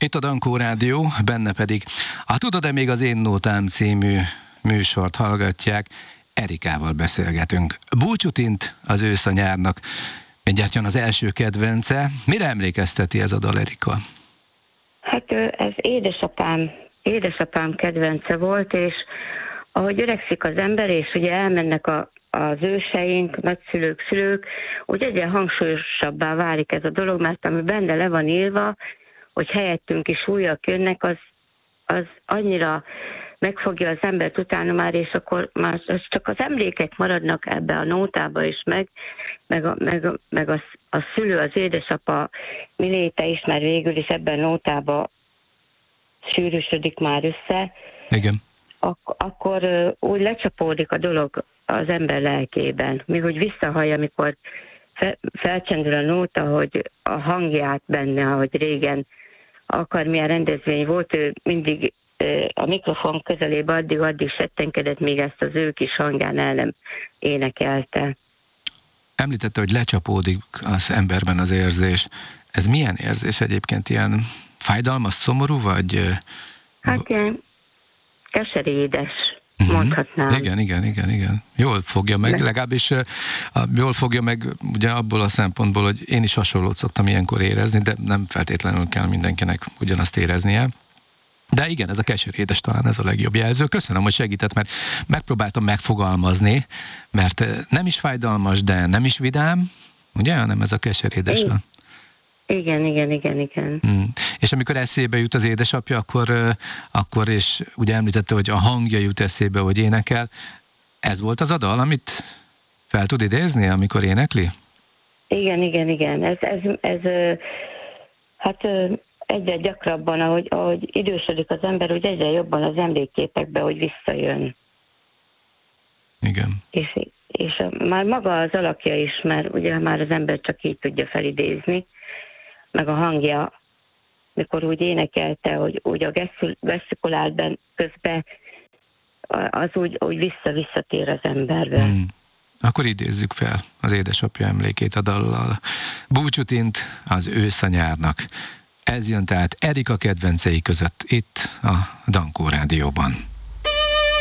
Itt a Dankó Rádió, benne pedig a Tudod-e még az én nótám című műsort hallgatják. Erikával beszélgetünk. Búcsút az ősz a nyárnak. Mindjárt jön az első kedvence. Mire emlékezteti ez a dal, Erika? Hát ez édesapám kedvence volt, és ahogy öregszik az ember, és ugye elmennek az őseink, nagyszülők, szülők, úgy egyre hangsúlyosabbá válik ez a dolog, mert ami benne le van írva, hogy helyettünk is újak jönnek, az annyira megfogja az embert utána már, és akkor már csak az emlékek maradnak ebbe a nótába is meg a szülő, az édesapa miléte is, mert végül is ebben a nótába sűrűsödik már össze. Igen. Akkor úgy lecsapódik a dolog az ember lelkében. Még úgy visszahallja, amikor felcsendül a nóta, hogy a hangját benne, ahogy régen akármilyen rendezvény volt, ő mindig a mikrofon közelébe addig settenkedett, még ezt az ő kis hangján el nem énekelte. Említette, hogy lecsapódik az emberben az érzés. Ez milyen érzés egyébként? Ilyen fájdalmas, szomorú, vagy... Hát ilyen keserédes, mondhatnám. Igen. Jól fogja meg, legalábbis jól fogja meg ugye abból a szempontból, hogy én is hasonlót szoktam ilyenkor érezni, de nem feltétlenül kell mindenkinek ugyanazt éreznie. De igen, ez a keserédes talán ez a legjobb jelző. Köszönöm, hogy segített, mert megpróbáltam megfogalmazni, mert nem is fájdalmas, de nem is vidám, ugye, hanem ez a keserédes. Igen. És amikor eszébe jut az édesapja, akkor és ugye említette, hogy a hangja jut eszébe, hogy énekel. Ez volt az a dal, amit fel tud idézni, amikor énekli? Igen. Ez hát egyre gyakrabban, ahogy idősödik az ember, úgy egyre jobban az emlékképekbe, hogy visszajön. Igen. És már maga az alakja is, mert ugye már az ember csak így tudja felidézni, meg a hangja, mikor úgy énekelte, hogy úgy a gesztikulálben közben az úgy visszatér az emberbe. Akkor idézzük fel az édesapja emlékét a dallal. Búcsút az ősz a nyárnak. Ez jön tehát Erika kedvencei között itt a Dankó Rádióban.